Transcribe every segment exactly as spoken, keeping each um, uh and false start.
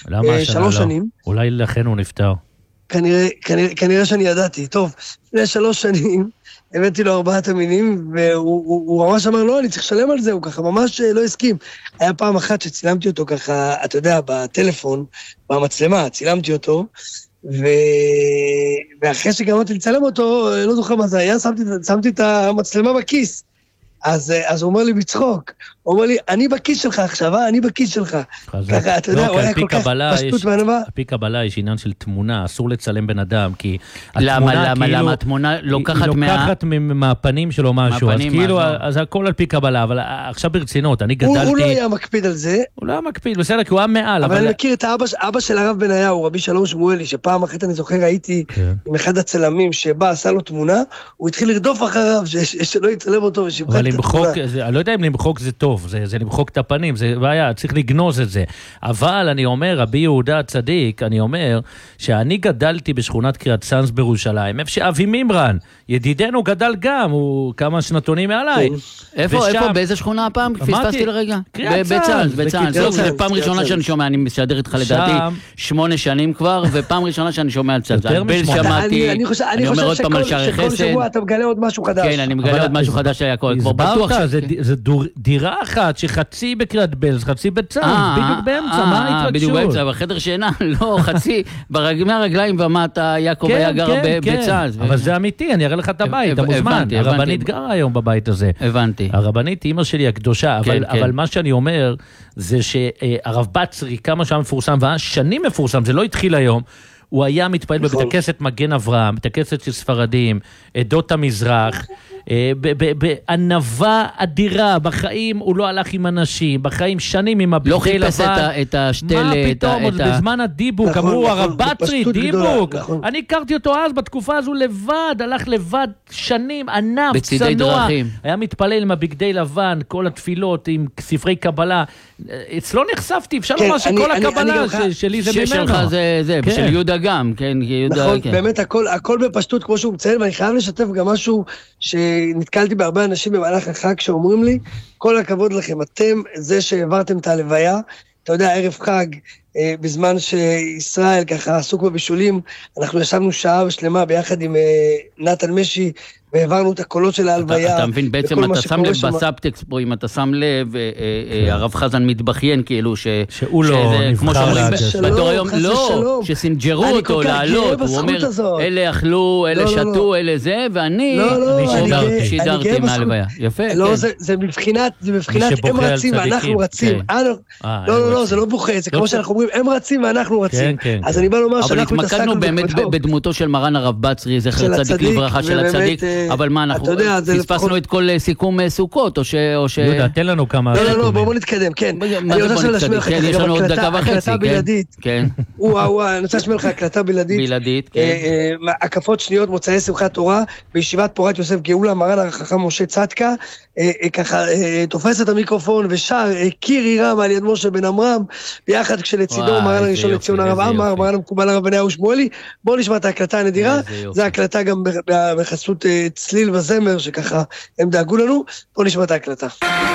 למה השנה שלוש לא? שנים. אולי לכן הוא נפטר. כנראה, כנראה, כנראה שאני ידעתי. טוב, לפני שלוש שנים, הבאתי לו ארבעת המינים, והוא הוא, הוא ממש אמר, לא, אני צריך לשלם על זה, הוא ככה ממש לא הסכים. היה פעם אחת שצילמתי אותו ככה, אתה יודע, בטלפון, במצלמה, צילמתי אותו, ו... ואחרי שגמרתי לצלם אותו, לא זוכר מה זה היה, שמתי, שמתי את המצלמה בכיס. אז, אז הוא אומר לי בצחוק, הוא אומר לי, אני בכיס שלך עכשיו, אה? אני בכיס שלך. ככה, אתה יודע, הוא היה כל כך פשטות וענווה. על פי קבלה יש עניין של תמונה, אסור לצלם בן אדם, כי למה, למה, למה התמונה לוקחת מהפנים שלו משהו, אז כאילו, אז הכל על פי קבלה, אבל עכשיו ברצינות, אני גדלתי... הוא לא היה מקפיד על זה. הוא לא היה מקפיד, בסדר, כי הוא היה מעל, אבל אני מכיר את אבא של הרב בניהו, רבי שלום שמואלי, שפעם אחת אני זוכר, הייתי עם אחד הצלמים שבא, עשה לו תמונה, הוא התחיל לרדוף אחריו, שלא יצלם אותו ושבחק את התמונה. אני לא יודע אם למחוק זה טוב, זה, זה למחוק את הפנים, זה בעיה, צריך לגנוז את זה. אבל אני אומר, רבי יהודה הצדיק, אני אומר, שאני גדלתי בשכונת קריית צאנז בירושלים, איפה שאבי מימרן, ידידנו גדל גם, הוא כמה שנתונים מעליי. איפה, איפה, באיזה שכונה הפעם? פספסתי לרגע. בצאנז, בצאנז. זה פעם ראשונה שאני שומע, אני מסדר איתך לדעתי שמונה שנים כבר, ופעם ראשונה שאני שומע על צאנז. בל שמעתי, אני אומר עוד פעם על שערי חסד. שכל שבוע אתה מגלה עוד משהו חדש. כן, אני מגלה עוד משהו חדש שהיה כבר בטוח. זה דירה אחת שחצי בקריית בלז, חצי בצאנז, בדיוק באמצע, מה ההתרגשות? בדיוק באמצע, בחדר שינה, לא, חצי, מהרגליים ומטה, יעקב היה גר בצאנז. אבל זה אמיתי, אני אראה לך את הבית, אתה מוזמן. הרבנית גרה היום בבית הזה. הבנתי. הרבנית, אמא שלי הקדושה, אבל מה שאני אומר, זה שהרב בצרי, כמה שעה מפורסם, והשנים מפורסם, זה לא התחיל היום, הוא היה מתפעל בבית הכנסת מגן אברהם, בית הכנסת של ספרדים, עדות המזרח, בענווה אדירה, בחיים הוא לא הלך עם אנשים, בחיים שנים עם הבגדי לבן. לא חיפש את השתלת. מה פתאום, בזמן הדיבוק, אמרו הרב בצרי, דיבוק. אני הכרתי אותו אז, בתקופה הזו לבד, הלך לבד שנים, ענב, צנוע. היה מתפלל עם הבגדי לבן, כל התפילות עם ספרי קבלה. אצלו נחשפתי, אפשר לומר שכל הקבלה שלי זה ממנו. שלך זה, של יהודה גם, כן? נכון, באמת הכל בפשטות כמו שהוא מציין, ואני חייב לשתף גם משהו שנתקלתי בהרבה אנשים במהלך החג שאומרים לי, כל הכבוד לכם, אתם זה שהעברתם את הלוויה, אתה יודע, ערב חג, בזמן שישראל ככה עסוק בבישולים, אנחנו ישבנו שעה ושלמה ביחד עם נתן משי, והעברנו את הקולות של ההלוויה. אתה מבין, בעצם אתה שם לב בסאבטקסט פה, אם אתה שם לב, הרב חזן מתבכיין כאילו, שהוא לא נבחר להגש. בתור היום, לא, שסינג'רו אותו לעלות, הוא אומר, אלה אכלו, אלה שתו, אלה זה, ואני שידרתי מהלוויה. יפה. לא, זה מבחינת, זה מבחינת, הם רצים ואנחנו רצים. לא, לא, לא, זה לא בוכה, זה כמו שאנחנו אומרים, הם רצים ואנחנו רצים. אז אני בא לומר שאנחנו התמקדנו באמת בדמותו של מרן הרב בצרי, זכר צדיק לברכה של הצדיק. אבל מה, אנחנו פספסנו את כל סיכום סוכות, או ש... יהודה, תן לנו כמה... לא, לא, לא, בואו נתקדם, כן. אני רוצה להשמיע לך יש לנו עוד דקה וחצי, כן. וואו, אני רוצה להשמיע לך הקלטה בלעדית. בלעדית, כן. הקפות שניות, מוצאי שמחת תורה, בישיבת פורת יוסף גאולה, מרן החכם משה צדקה, ככה תופס את המיקרופון ושר קירי רם על יד משה בן אמרם, ביחד כשלצידו מרן הראשון לציון הרב עמר, מרן המקובל הרב בניהו שמואלי. בואו נשמע את ההקלטה הנדירה, זה הקלטה גם בחסות צליל וזמר שככה הם דאגו לנו. בואו נשמע את ההקלטה.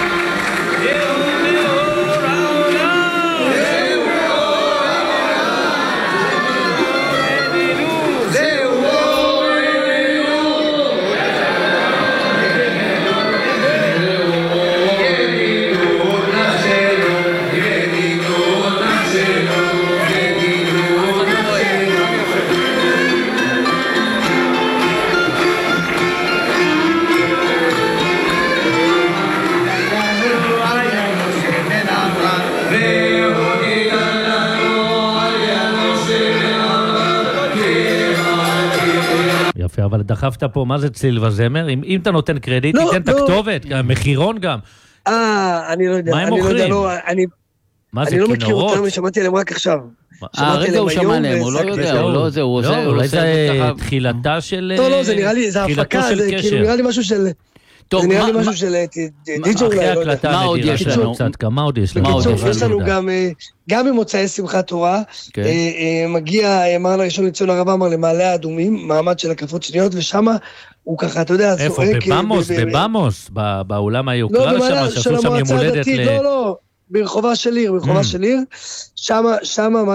יפה, אבל דחפת פה, מה זה צליל וזמר? אם, אם אתה נותן קרדיט, לא, תיתן לא. את הכתובת, מחירון גם. אה, אני לא יודע. מה הם אני מוכרים? לא יודע, לא, אני, מה זה, אני לא מכיר כינורות? אותם, אני שמעתי עליהם רק עכשיו. אה, רגע הוא שמע עליהם, הוא לא יודע, הוא לא זה, הוא עושה... לא, אולי זה תחילתה של... לא, לא, זה נראה לי, זה הפקה, זה כאילו נראה לי משהו של... זה נראה לי משהו של דיג'ו אולי, לא יודע. מה עוד יש לנו? מה עוד יש לנו? בקיצור, יש לנו גם, גם במוצאי שמחת תורה, מגיע מרן הראשון לציון הרב עמר למעלה האדומים, מעמד של הקפות שניות, ושמה הוא ככה, אתה יודע, איפה? בבמוס, בבמוס, באולם היוקרה שם, שעשו שם יום הולדת ל... לא, לא, ברחובה של עיר, ברחובה של עיר, שמה, שמה